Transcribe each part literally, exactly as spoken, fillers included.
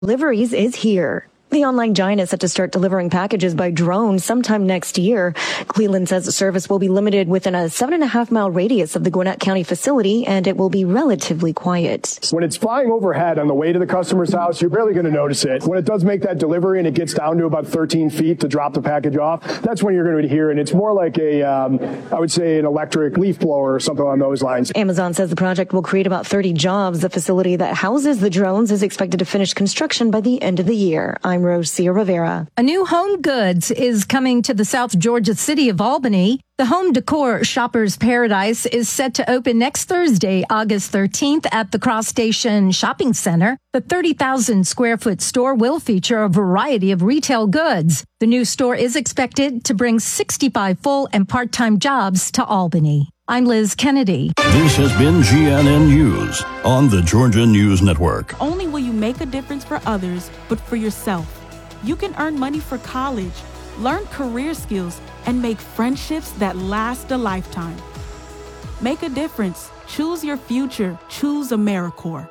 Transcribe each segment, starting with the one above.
Deliveries is here. The online giant is set to start delivering packages by drone sometime next year. Cleveland says the service will be limited within a seven and a half mile radius of the Gwinnett County facility, and it will be relatively quiet. When it's flying overhead on the way to the customer's house, you're barely going to notice it. When it does make that delivery and it gets down to about thirteen feet to drop the package off, that's when you're going to hear it. It's more like a, um, I would say, an electric leaf blower or something along those lines. Amazon says the project will create about thirty jobs. The facility that houses the drones is expected to finish construction by the end of the year. I'm Rosia Rivera. A new Home Goods is coming to the South Georgia city of Albany. The home decor Shoppers Paradise is set to open next Thursday, August thirteenth at the Cross Station Shopping Center. The thirty thousand square foot store will feature a variety of retail goods. The new store is expected to bring sixty-five full and part-time jobs to Albany. I'm Liz Kennedy. This has been G N N News on the Georgia News Network. Only will you make a difference for others, but for yourself. You can earn money for college, learn career skills, and make friendships that last a lifetime. Make a difference. Choose your future. Choose AmeriCorps.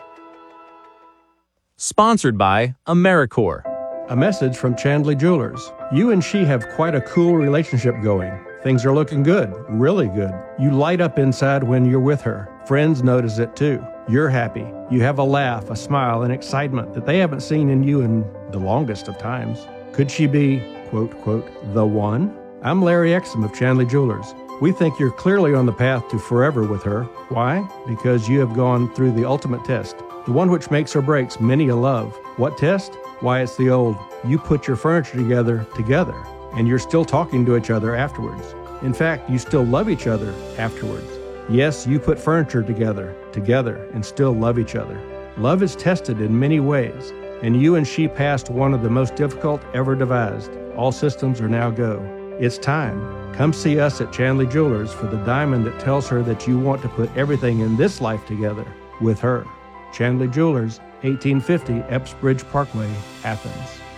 Sponsored by AmeriCorps. A message from Chandley Jewelers. You and she have quite a cool relationship going. Things are looking good, really good. You light up inside when you're with her. Friends notice it too. You're happy. You have a laugh, a smile, and excitement that they haven't seen in you in the longest of times. Could she be, quote, quote, the one? I'm Larry Exum of Chandley Jewelers. We think you're clearly on the path to forever with her. Why? Because you have gone through the ultimate test, the one which makes or breaks many a love. What test? Why, it's the old, you put your furniture together, together, and you're still talking to each other afterwards. In fact, you still love each other afterwards. Yes, you put furniture together, together, and still love each other. Love is tested in many ways, and you and she passed one of the most difficult ever devised. All systems are now go. It's time. Come see us at Chandley Jewelers for the diamond that tells her that you want to put everything in this life together with her. Chandley Jewelers, eighteen fifty Epps Bridge Parkway, Athens.